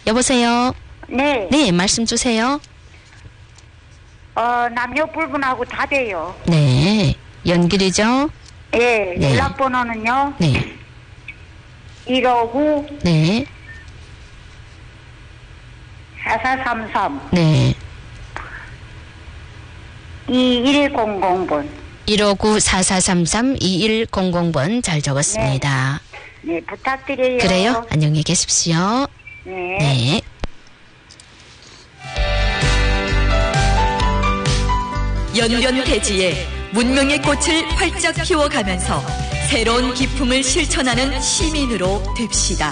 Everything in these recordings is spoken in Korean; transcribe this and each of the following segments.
여보세요? 네. 네, 말씀 주세요. 남녀 불문하고 다 돼요. 네, 연길이죠? 예, 네. 연락번호는요. 네. 159 네. 4433 네. 2100번. 159-4433-2100번 잘 적었습니다. 네, 부탁드려요. 그래요? 안녕히 계십시오. 네. 네. 연변대지에 문명의 꽃을 활짝 피워가면서 새로운 기품을 실천하는 시민으로 됩시다.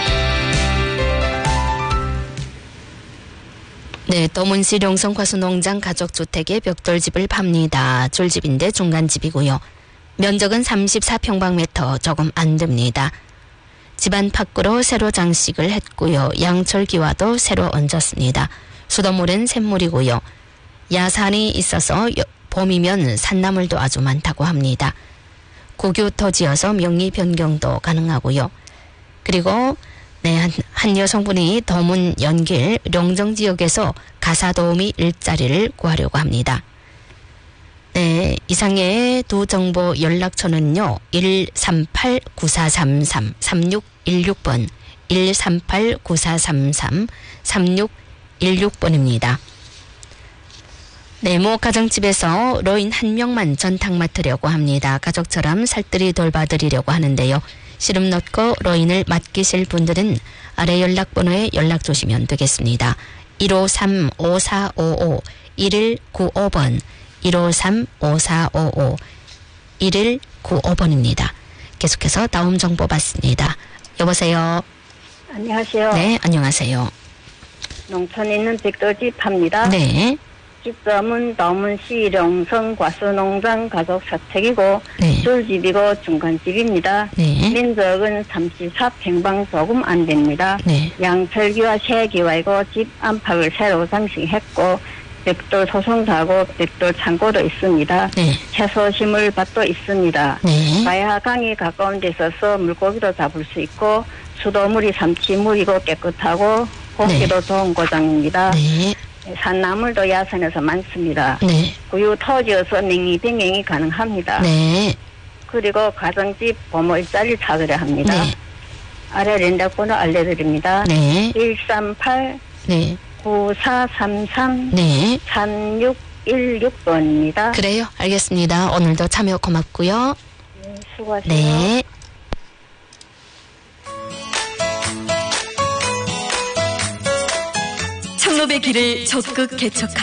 네, 도문시 룡성 과수농장 가족주택의 벽돌집을 팝니다. 줄집인데 중간집이고요. 면적은 34평방미터 조금 안 됩니다. 집안 밖으로 새로 장식을 했고요. 양철기와도 새로 얹었습니다. 수돗물은 샘물이고요. 야산이 있어서 봄이면 산나물도 아주 많다고 합니다. 국유 토지여서 명의 변경도 가능하고요. 그리고 네, 한 여성분이 도문 연길 룡정지역에서 가사도우미 일자리를 구하려고 합니다. 네, 이상의 두 정보 연락처는요. 138-9433-3616번 138-9433-3616번입니다. 네, 모 가정집에서 노인 한 명만 전탁 맡으려고 합니다. 가족처럼 살뜰히 돌봐드리려고 하는데요. 씨름 넣고 노인을 맡기실 분들은 아래 연락번호에 연락 주시면 되겠습니다. 153-5455 1195번 153-5455 1195번입니다. 계속해서 다음 정보 받습니다. 여보세요. 안녕하세요. 네, 안녕하세요. 농촌에 있는 벽돌집 팝니다. 네. 집점은 도문시 룡성 과수농장 가족사택이고 네. 줄집이고 중간집입니다. 네. 면적은 34평방 조금 안 됩니다. 네. 양철기와 새기와이고 집 안팎을 새로 장식했고 벽돌 소송사고 벽돌 창고도 있습니다. 네. 채소 심을 밭도 있습니다. 네. 가야강이 가까운 데 있어서 물고기도 잡을 수 있고 수돗물이 삼치물이고 깨끗하고 고기도 좋은 고장입니다. 네. 산나물도 야산에서 많습니다. 네. 구유 토지여서 명의 변경이 가능합니다. 네. 그리고 가정집 보모 일자리 찾으려 합니다. 네. 아래 연락번호 알려드립니다. 네. 138 네. 9433 네. 3616번입니다. 그래요. 알겠습니다. 오늘도 참여 고맙고요. 네, 수고하세요. 네. 청로의 길을 적극 개척하는